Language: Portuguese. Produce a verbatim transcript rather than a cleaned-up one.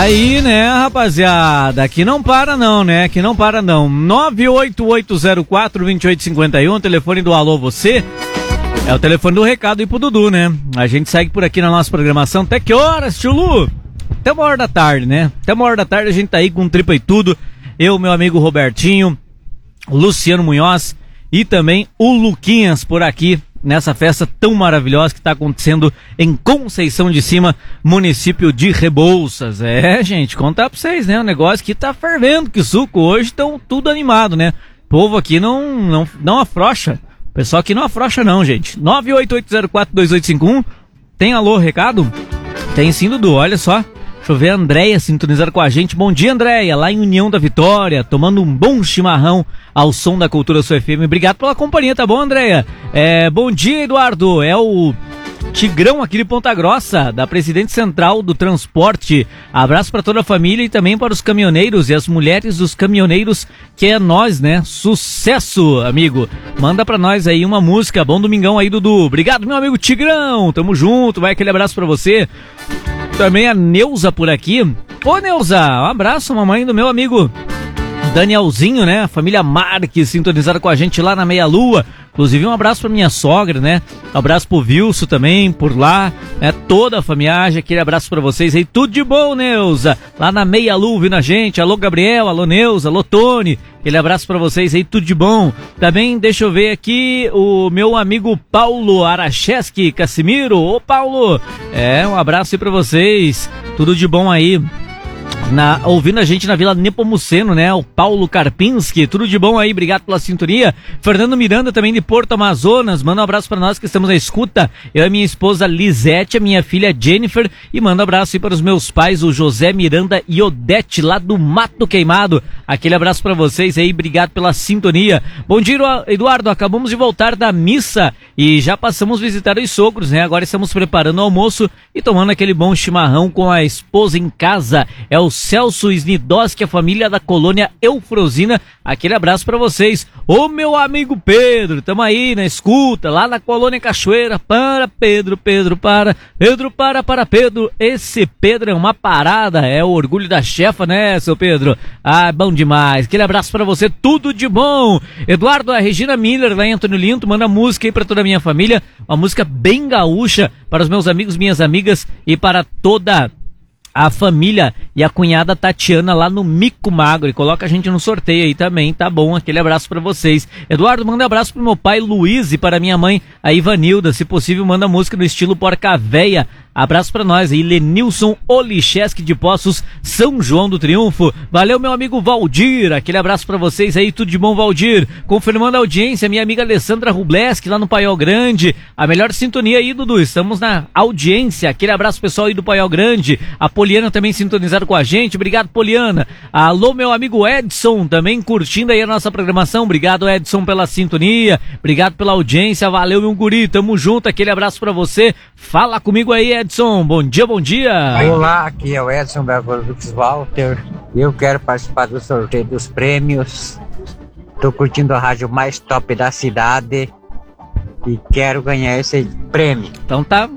Aí, né, rapaziada, aqui não para não, né, aqui não para não. nove oito oito zero quatro dois oito cinco um, telefone do Alô Você, é o telefone do recado e pro Dudu, né. A gente segue por aqui na nossa programação. Até que horas, tio Lu? Até uma hora da tarde, né, até uma hora da tarde a gente tá aí com tripa e tudo. Eu, meu amigo Robertinho, o Luciano Munhoz e também o Luquinhas por aqui, nessa festa tão maravilhosa que está acontecendo em Conceição de Cima, município de Rebouças. É, gente, contar pra vocês, né, o negócio que tá fervendo, que suco, hoje estão tudo animado, né, o povo aqui não, não, não afrouxa, o pessoal aqui não afrouxa não, gente. Nove oito oito zero quatro dois oito cinco um, tem alô, recado? Tem sim, Dudu, olha só. Deixa eu ver a Andréia sintonizada com a gente. Bom dia, Andréia, lá em União da Vitória, tomando um bom chimarrão ao som da Cultura Sul F M. Obrigado pela companhia, tá bom, Andréia? É, bom dia, Eduardo. É o Tigrão aqui de Ponta Grossa, da Presidente Central do Transporte. Abraço para toda a família e também para os caminhoneiros e as mulheres dos caminhoneiros, que é nós, né? Sucesso, amigo. Manda pra nós aí uma música. Bom domingão aí, Dudu. Obrigado, meu amigo Tigrão. Tamo junto. Vai aquele abraço pra você. Também a Neuza por aqui. Ô, Neuza, um abraço, mamãe do meu amigo Danielzinho, né? A família Marques sintonizada com a gente lá na Meia Lua. Inclusive um abraço pra minha sogra, né? Um abraço pro Wilson também, por lá, né? Toda a família, aquele abraço pra vocês aí. Tudo de bom, Neuza. Lá na Meia Lua, vindo a gente. Alô, Gabriel, alô, Neuza, alô, Tony. Aquele abraço pra vocês aí, tudo de bom. Também deixa eu ver aqui o meu amigo Paulo Aracheski Casimiro. Ô, Paulo, é, um abraço aí pra vocês. Tudo de bom aí. Na, ouvindo a gente na Vila Nepomuceno, né? O Paulo Karpinski, tudo de bom aí, obrigado pela sintonia. Fernando Miranda também de Porto Amazonas, manda um abraço pra nós que estamos na escuta. Eu e minha esposa Lisete, a minha filha Jennifer, e manda um abraço aí para os meus pais, o José Miranda e Odete, lá do Mato Queimado. Aquele abraço pra vocês aí, obrigado pela sintonia. Bom dia, Eduardo, acabamos de voltar da missa e já passamos a visitar os sogros, né? Agora estamos preparando o almoço e tomando aquele bom chimarrão com a esposa em casa. É o Celso Snidoski, a família da colônia Eufrosina. Aquele abraço pra vocês. Ô, meu amigo Pedro, tamo aí na escuta, lá na colônia Cachoeira. Para, Pedro, Pedro, para. Pedro, para, para, Pedro. Esse Pedro é uma parada, é o orgulho da chefa, né, seu Pedro? Ah, bom demais. Aquele abraço pra você, tudo de bom. Eduardo, a Regina Miller, lá em Antônio Linto, manda música aí pra toda a minha família. Uma música bem gaúcha para os meus amigos, minhas amigas e para toda a família e a cunhada Tatiana lá no Mico Magro, e coloca a gente no sorteio aí também, tá bom? Aquele abraço pra vocês. Eduardo, manda um abraço pro meu pai Luiz e para minha mãe, a Ivanilda, se possível manda música no estilo Porca Véia. Abraço pra nós aí, Lenilson Olicheski de Poços, São João do Triunfo. Valeu, meu amigo Valdir, aquele abraço pra vocês aí, tudo de bom, Valdir. Confirmando a audiência, minha amiga Alessandra Rubleski lá no Paiol Grande. A melhor sintonia aí, Dudu, estamos na audiência. Aquele abraço pessoal aí do Paiol Grande. A Poliana também sintonizada com a gente, obrigado, Poliana. Alô, meu amigo Edson, também curtindo aí a nossa programação. Obrigado, Edson, pela sintonia, obrigado pela audiência, valeu, meu guri, tamo junto, aquele abraço pra você. Fala comigo aí, Edson, bom dia, bom dia. Olá, aqui é o Edson Bergolux Walter. Eu quero participar do sorteio dos prêmios. Tô curtindo a rádio mais top da cidade e quero ganhar esse prêmio. Então tá